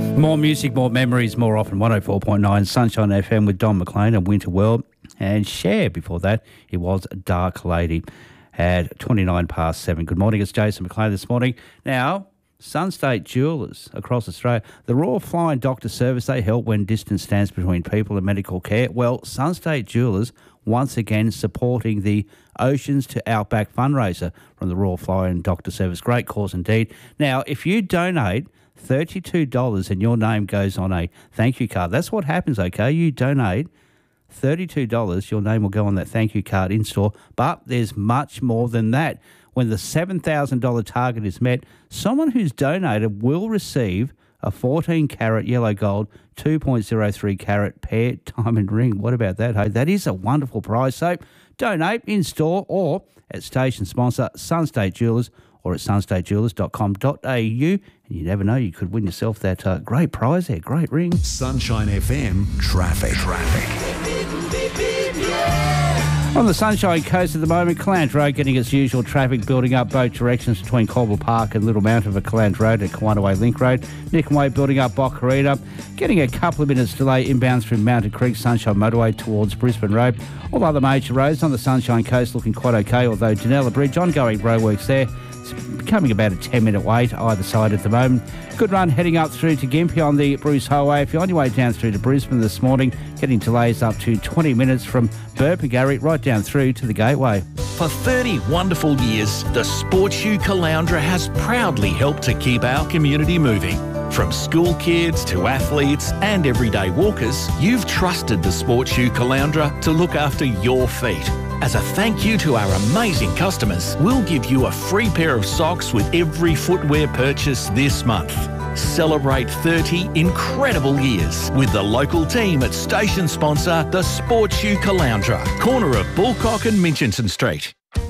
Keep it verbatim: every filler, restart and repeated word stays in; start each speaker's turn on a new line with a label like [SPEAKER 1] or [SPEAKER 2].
[SPEAKER 1] More music, more memories, more often. one oh four point nine Sunshine F M with Don McLean and Winter World. And Cher before that, it was Dark Lady at twenty-nine past seven. Good morning, it's Jason McLean this morning. Now, Sunstate Jewellers across Australia, the Royal Flying Doctor Service, they help when distance stands between people and medical care. Well, Sunstate Jewellers once again supporting the Oceans to Outback fundraiser from the Royal Flying Doctor Service. Great cause indeed. Now, if you donate thirty-two dollars and your name goes on a thank you card, that's what happens, okay? You donate thirty-two dollars, your name will go on that thank you card in store, but there's much more than that. When the seven thousand dollars target is met, someone who's donated will receive a fourteen carat yellow gold, two point oh three carat paired diamond ring. What about that, hey? That is a wonderful prize. So donate in store or at station sponsor Sunstate Jewellers or at sunstate jewellers dot com dot a u. And you never know, you could win yourself that uh, great prize there, great ring.
[SPEAKER 2] Sunshine F M traffic. Traffic.
[SPEAKER 1] On the Sunshine Coast at the moment, Calandra Road getting its usual traffic building up both directions between Colville Park and Little Mountain for Calandra Road at Kawanaway Link Road. Nickenway building up Boccarita, getting a couple of minutes delay inbound through Mountain Creek, Sunshine Motorway towards Brisbane Road. All other major roads on the Sunshine Coast looking quite okay, although Janella Bridge, ongoing roadworks there. It's becoming about a ten minute wait either side at the moment. Good run heading up through to Gympie on the Bruce Highway. If you're on your way down through to Brisbane this morning, getting delays up to twenty minutes from Burpengary right down through to the Gateway.
[SPEAKER 3] For thirty wonderful years, the Sports Shoe Caloundra has proudly helped to keep our community moving. From school kids to athletes and everyday walkers, you've trusted the Sports Shoe Caloundra to look after your feet. As a thank you to our amazing customers, we'll give you a free pair of socks with every footwear purchase this month. Celebrate thirty incredible years with the local team at station sponsor, the Sports Shoe Caloundra, corner of Bullcock and Minchinson Street.